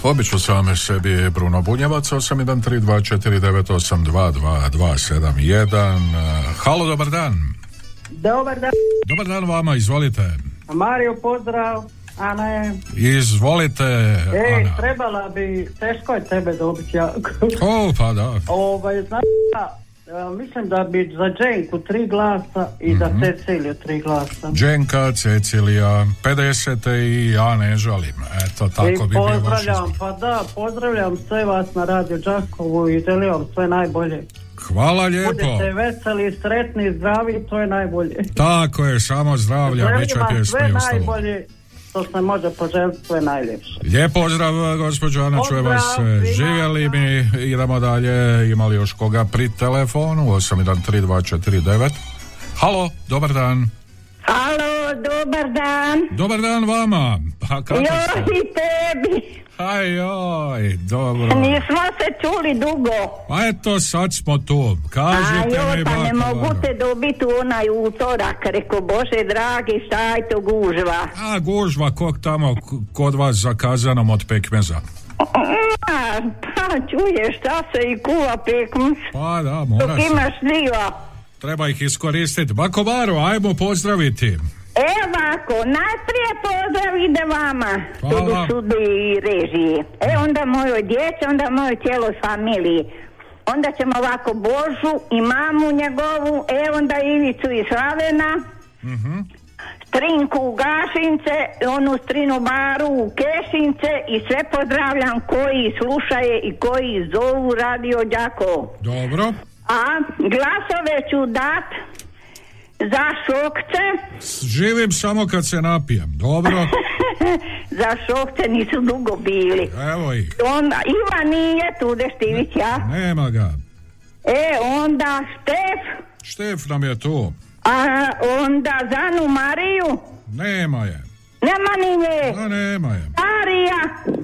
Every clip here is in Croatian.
Obično same sebi Bruno Bunjevac, 813249822271. Halo, dobar dan. Dobar dan. Dobar dan vama, izvolite. Mario, pozdrav. Ana. Izvolite, Ana. Trebala bi, teško je tebe dobiti jako. Pa da. Znači, mislim da bi za Dženku 3 glasa i za Ceciliju 3 glasa. Dženka, Cecilija, 50 i ja ne žalim. Eto, tako bi bio vaš izbor. Pozdravljam sve vas na Radio Đakovu i želim vam sve najbolje. Hvala lijepo. Budete veseli, sretni, zdravi, to je najbolje. Tako je, samo zdravlja, bit će pjesme i ostalo. Sve najbolje što se može poželjeti, sve najljepše. Lijep pozdrav, gospođo Ana, čuje vas. Živjeli mi, idemo dalje. Imali još koga pri telefonu? 813249. Halo, dobar dan. Halo, dobar dan. Dobar dan vama. Pa kako ste? Joj, tebi. Joj, dobro. Nismo se čuli dugo. Pa eto, sad smo tu. Kažite mi, pa ne mogu te dobiti u onaj utorak. Reko, Bože dragi, šta je to gužva? Gužva, kog tamo kod vas za kazanom od pekmeza? Pa čuješ, šta se i kuva pekmez. Pa da, mora dok se. Imaš živa. Treba ih iskoristiti. Bakovaru, ajmo pozdraviti. Ovako, najprije pozdrav ide vama. Hvala. Tu sudi i režiji. Onda mojoj djeci, onda mojoj cijeloj familiji. Onda ćemo ovako Božu i mamu njegovu, onda Ivicu i Slavena, Strinku u Gašince, onu Strinu Baru u Kešince i sve pozdravljam koji slušaje i koji zovu Radio Đakovo. Dobro. A glasove ću dat za Šokce. Živim samo kad se napijem. Dobro. Za Šokce nisu dugo bili. Evo ih. Onda Ivan nije tu, Deštivić, ja. Nema ga. Onda Štef nam je tu. A onda Zanu Mariju. Nema je. Nema ni nje. Nema je. Darija.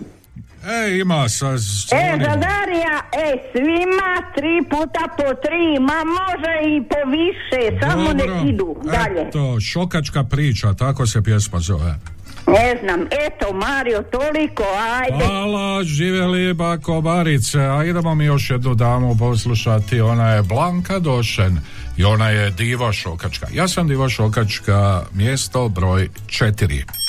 Ima sa za Darija, svima 3 puta po 3, ma može i po više, samo nek idu dalje. Eto, šokačka priča, tako se pjesma zove. Ne znam, eto Mario, toliko, ajde. Hvala, živjeli Bakobarice, a idemo mi još jednu damu poslušati, ona je Blanka Došen i ona je Diva Šokačka. Ja sam Diva Šokačka, mjesto broj 4.